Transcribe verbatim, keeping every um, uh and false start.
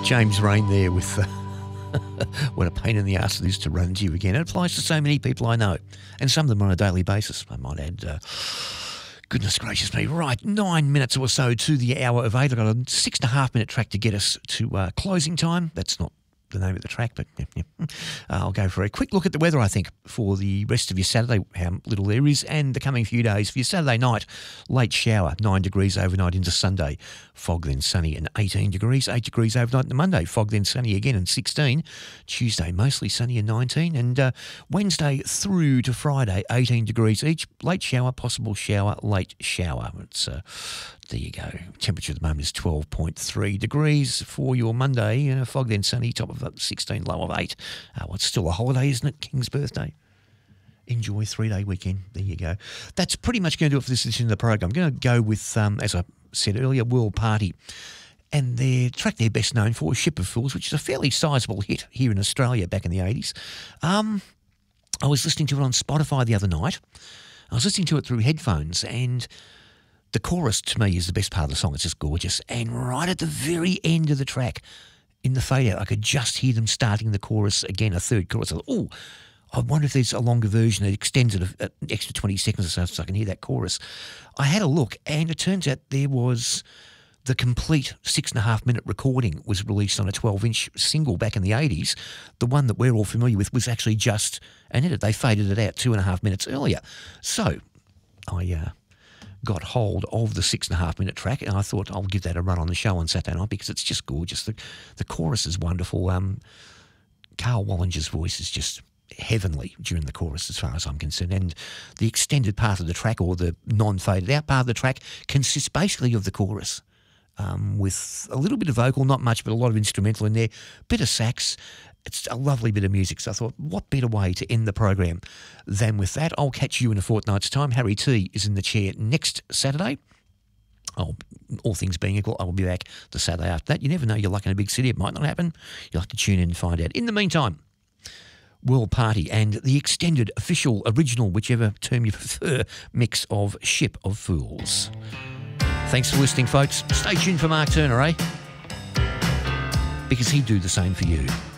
James Rain there with uh, what a pain in the arse it is to run to you again. It applies to so many people I know, and some of them on a daily basis, I might add. Uh, goodness gracious me. Right, nine minutes or so to the hour of eight. I've got a six and a half minute track to get us to uh, closing time. That's not the name of the track, but yeah, yeah. Uh, I'll go for a quick look at the weather, I think, for the rest of your Saturday, how little there is, and the coming few days. For your Saturday night, late shower, nine degrees overnight into Sunday, fog then sunny and eighteen degrees, eight degrees overnight into Monday, fog then sunny again and sixteen. Tuesday, mostly sunny and nineteen, and uh, Wednesday through to Friday, eighteen degrees each, late shower, possible shower, late shower. It's uh, There you go. Temperature at the moment is twelve point three degrees for your Monday. Uh, fog then sunny, top of sixteen, low of eight. Uh, well, it's still a holiday, isn't it? King's birthday. Enjoy three-day weekend. There you go. That's pretty much going to do it for this edition of the program. I'm going to go with, um, as I said earlier, World Party. And their track they're best known for is Ship of Fools, which is a fairly sizable hit here in Australia back in the eighties. Um, I was listening to it on Spotify the other night. I was listening to it through headphones, and the chorus to me is the best part of the song. It's just gorgeous. And right at the very end of the track, in the fade out, I could just hear them starting the chorus again, a third chorus. I thought, oh, I wonder if there's a longer version that extends it an extra twenty seconds or so so I can hear that chorus. I had a look, and it turns out there was the complete six and a half minute recording was released on a twelve inch single back in the eighties. The one that we're all familiar with was actually just an edit. They faded it out two and a half minutes earlier. So I uh, got hold of the six and a half minute track, and I thought I'll give that a run on the show on Saturday night because it's just gorgeous. The, the chorus is wonderful. Um, Carl Wallinger's voice is just heavenly during the chorus as far as I'm concerned, and the extended part of the track, or the non-faded out part of the track, consists basically of the chorus. Um, with a little bit of vocal, not much, but a lot of instrumental in there, bit of sax. It's a lovely bit of music. So I thought, what better way to end the program than with that? I'll catch you in a fortnight's time. Harry T is in the chair next Saturday. I'll, all things being equal, I will be back the Saturday after that. You never know, you're lucky in a big city. It might not happen. You'll have to tune in and find out. In the meantime, World Party and the extended, official, original, whichever term you prefer, mix of Ship of Fools. Thanks for listening, folks. Stay tuned for Mark Turner, eh? Because he'd do the same for you.